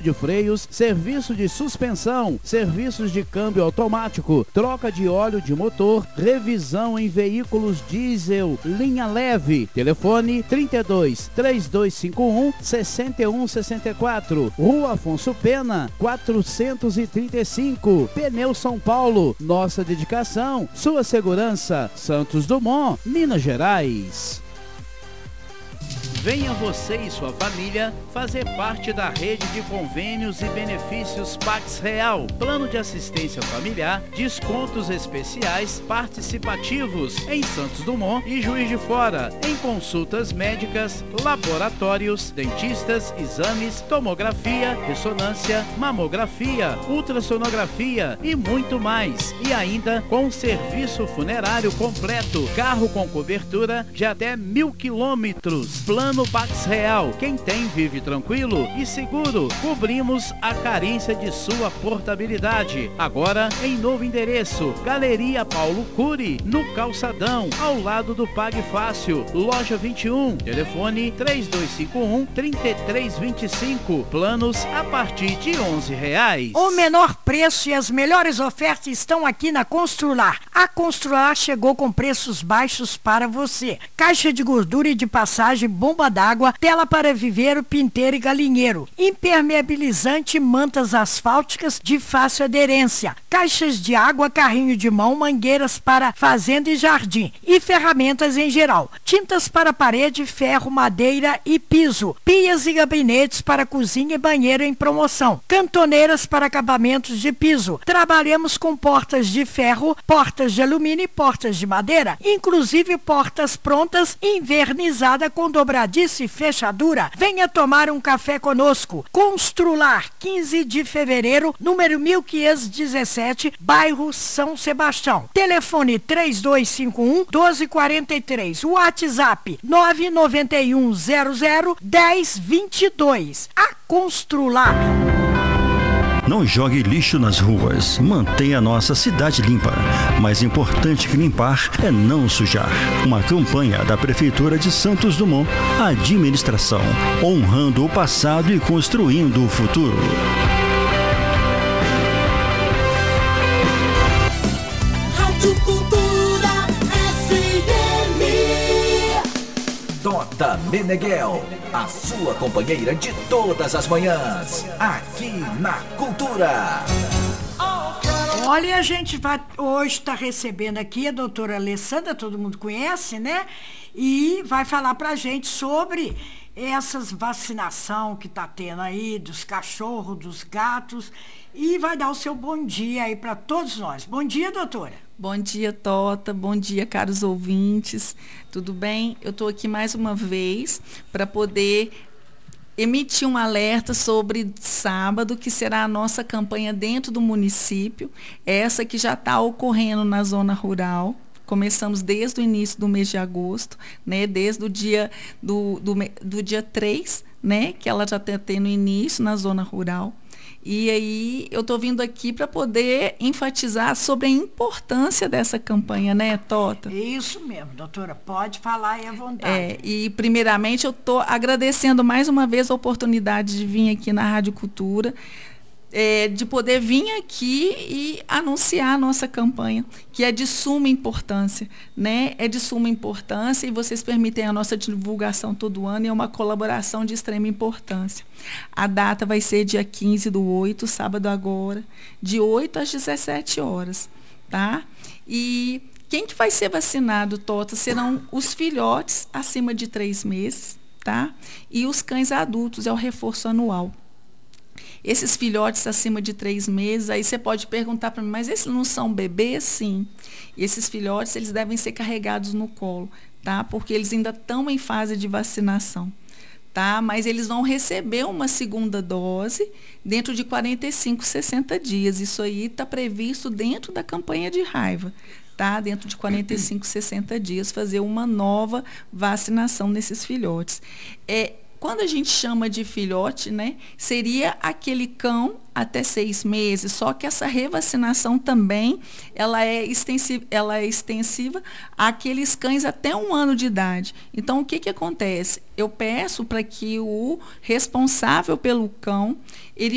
de freios, serviço de suspensão, serviços de câmbio automático, troca de óleo de motor, revisão em veículos diesel, linha leve. Telefone 32 3251 6164, Rua Afonso Pena 435, Pneu São Paulo. Nossa dedicação, sua segurança. Santos Dumont, Minas Gerais. Venha você e sua família fazer parte da rede de convênios e benefícios Pax Real. Plano de assistência familiar, descontos especiais participativos em Santos Dumont e Juiz de Fora, em consultas médicas, laboratórios, dentistas, exames, tomografia, ressonância, mamografia, ultrassonografia e muito mais. E ainda com serviço funerário completo, carro com cobertura de até 1.000 quilômetros. Plano Pax Real. Quem tem vive tranquilo e seguro. Cobrimos a carência de sua portabilidade. Agora em novo endereço, Galeria Paulo Cury, no Calçadão, ao lado do Pague Fácil, loja 21. Telefone 3251-3325. Planos a partir de R$11. O menor preço e as melhores ofertas estão aqui na Constrular. A Constrular chegou com preços baixos para você. Caixa de gordura e de passagem, bomba d'água, tela para viveiro, pinteiro e galinheiro, impermeabilizante, mantas asfálticas de fácil aderência, caixas de água, carrinho de mão, mangueiras para fazenda e jardim e ferramentas em geral, tintas para parede, ferro, madeira e piso, pias e gabinetes para cozinha e banheiro em promoção, cantoneiras para acabamentos de piso. Trabalhamos com portas de ferro, portas de alumínio e portas de madeira, inclusive portas prontas, invernizada com dobradiça e fechadura. Venha tomar um café conosco. Constrular, 15 de fevereiro, número 1517, bairro São Sebastião. Telefone 3251-1243. WhatsApp 991001022. A Constrular. Não jogue lixo nas ruas. Mantenha a nossa cidade limpa. Mais importante que limpar é não sujar. Uma campanha da Prefeitura de Santos Dumont. Administração, honrando o passado e construindo o futuro. Rádio Cultura FM. Tota Meneghel, a sua companheira de todas as manhãs, aqui na Cultura. Olha, a gente vai hoje está recebendo aqui a doutora Alessandra, todo mundo conhece, né? E vai falar pra gente sobre essas vacinação que tá tendo aí dos cachorros, dos gatos, e vai dar o seu bom dia aí para todos nós. Bom dia, doutora. Bom dia, Tota. Bom dia, caros ouvintes. Tudo bem? Eu estou aqui mais uma vez para poder emitir um alerta sobre sábado, que será a nossa campanha dentro do município, essa que já está ocorrendo na zona rural. Começamos desde o início do mês de agosto, né, desde o dia do dia 3, né, que ela já está tendo início na zona rural. E aí eu estou vindo aqui para poder enfatizar sobre a importância dessa campanha, né, Tota? Isso mesmo, doutora, pode falar aí à vontade. E primeiramente eu estou agradecendo mais uma vez a oportunidade de vir aqui na Rádio Cultura, de poder vir aqui e anunciar a nossa campanha, que é de suma importância, né? É de suma importância e vocês permitem a nossa divulgação todo ano e é uma colaboração de extrema importância. A data vai ser dia 15/8, sábado agora, de 8 às 17 horas, tá? E quem que vai ser vacinado, Tota, serão os filhotes acima de 3 meses, tá? E os cães adultos, é o reforço anual. Esses filhotes acima de 3 meses, aí você pode perguntar para mim, mas esses não são bebês? Sim. E esses filhotes, eles devem ser carregados no colo, tá? Porque eles ainda estão em fase de vacinação, tá? Mas eles vão receber uma segunda dose dentro de 45, 60 dias. Isso aí está previsto dentro da campanha de raiva, tá? Dentro de 45, 60 dias, fazer uma nova vacinação nesses filhotes. Quando a gente chama de filhote, né, seria aquele cão até 6 meses, só que essa revacinação também ela é extensiva àqueles cães até 1 ano de idade. Então, o que acontece? Eu peço para que o responsável pelo cão, ele